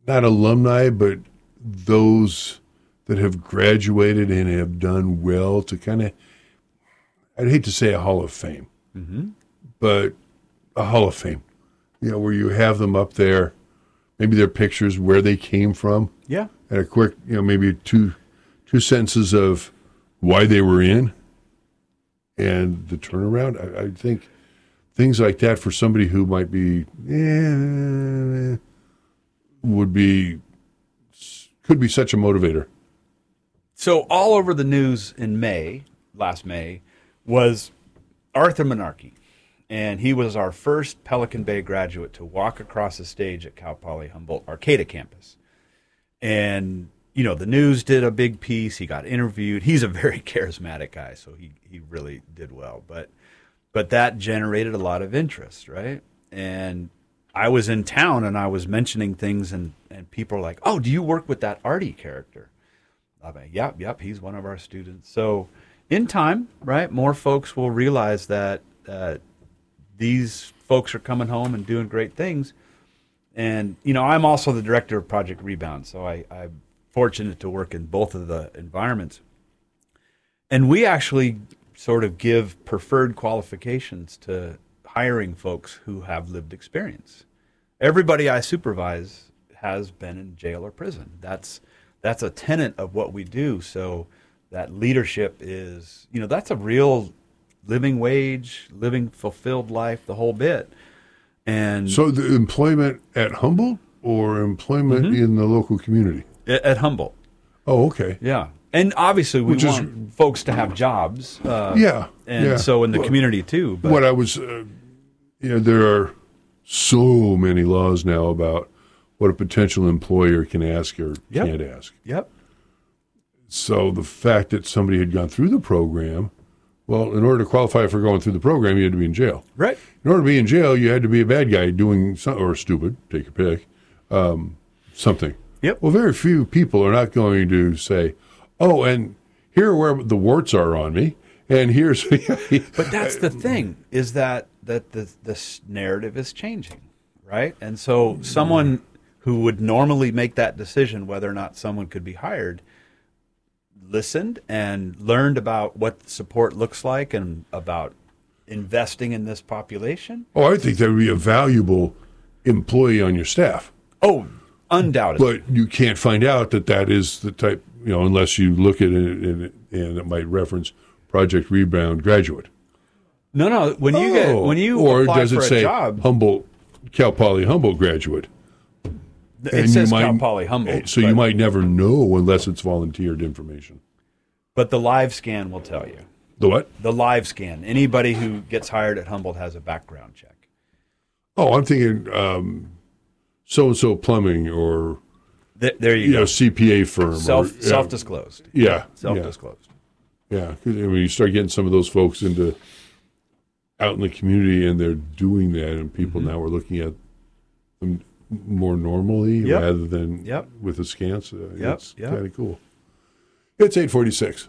not alumni, but those that have graduated and have done well to kind of, I'd hate to say a Hall of Fame, but a Hall of Fame, where you have them up there, maybe their pictures, where they came from. Yeah. And a quick, maybe two sentences of why they were in and the turnaround. I think things like that for somebody who might be, could be such a motivator. So all over the news in last May, was Arthur Menarche. And he was our first Pelican Bay graduate to walk across the stage at Cal Poly Humboldt Arcata campus. And, the news did a big piece. He got interviewed. He's a very charismatic guy, so he really did well. But that generated a lot of interest, right? And I was in town, and I was mentioning things, and people are like, oh, do you work with that Artie character? I'm like, yep, he's one of our students. So in time, right, more folks will realize that these folks are coming home and doing great things. And, I'm also the director of Project Rebound, so I'm fortunate to work in both of the environments. And we actually sort of give preferred qualifications to hiring folks who have lived experience. Everybody I supervise has been in jail or prison. That's a tenet of what we do. So that leadership is, that's a real living wage, living fulfilled life, the whole bit. And so the employment at Humboldt or employment in the local community? At Humboldt. Oh, okay. Yeah. And obviously we want folks to have jobs. So in the community too. But what I was, there are so many laws now about what a potential employer can ask or can't ask. Yep. So the fact that somebody had gone through the program, well, in order to qualify for going through the program, you had to be in jail. Right. In order to be in jail, you had to be a bad guy doing something, or stupid, take your pick, something. Yep. Well, very few people are not going to say, oh, and here are where the warts are on me, and here's... But that's the thing, is that this narrative is changing, right? And so someone who would normally make that decision whether or not someone could be hired listened and learned about what support looks like and about investing in this population. Oh, I think that would be a valuable employee on your staff. Oh, undoubtedly. But you can't find out that is the type, unless you look at it and it might reference Project Rebound graduate. No. When you or apply does it for say a job, Humboldt, Cal Poly Humboldt graduate? It says Cal Poly Humboldt. So you might never know unless it's volunteered information. But the live scan will tell you. The what? The live scan. Anybody who gets hired at Humboldt has a background check. Oh, I'm thinking so-and-so plumbing or there you go. CPA firm. Self-disclosed. Yeah. Self-disclosed. Yeah. Because when you start getting some of those folks out in the community and they're doing that, and people now are looking at them more normally rather than with askance. It's kind of cool. It's 8:46.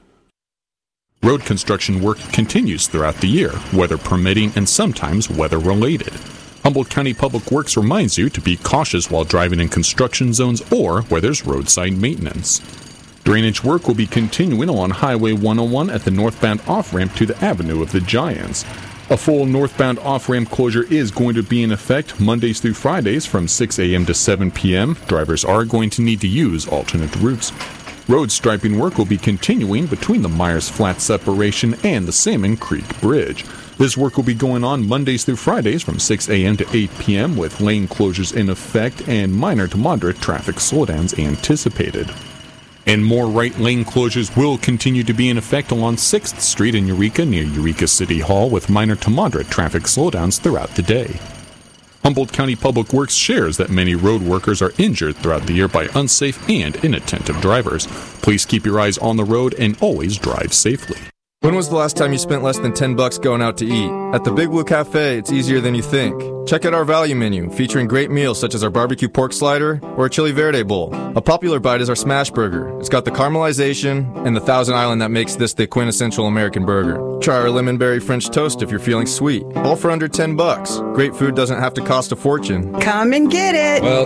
Road construction work continues throughout the year, weather permitting and sometimes weather-related. Humboldt County Public Works reminds you to be cautious while driving in construction zones or where there's roadside maintenance. Drainage work will be continuing along Highway 101 at the northbound off-ramp to the Avenue of the Giants. A full northbound off-ramp closure is going to be in effect Mondays through Fridays from 6 a.m. to 7 p.m. Drivers are going to need to use alternate routes. Road striping work will be continuing between the Myers Flat separation and the Salmon Creek Bridge. This work will be going on Mondays through Fridays from 6 a.m. to 8 p.m. with lane closures in effect and minor to moderate traffic slowdowns anticipated. And more right lane closures will continue to be in effect along 6th Street in Eureka near Eureka City Hall with minor to moderate traffic slowdowns throughout the day. Humboldt County Public Works shares that many road workers are injured throughout the year by unsafe and inattentive drivers. Please keep your eyes on the road and always drive safely. When was the last time you spent less than $10 going out to eat? At the Big Blue Cafe, it's easier than you think. Check out our value menu, featuring great meals such as our barbecue pork slider or a chili verde bowl. A popular bite is our smash burger. It's got the caramelization and the Thousand Island that makes this the quintessential American burger. Try our lemon berry French toast if you're feeling sweet. All for under $10. Great food doesn't have to cost a fortune. Come and get it. Well,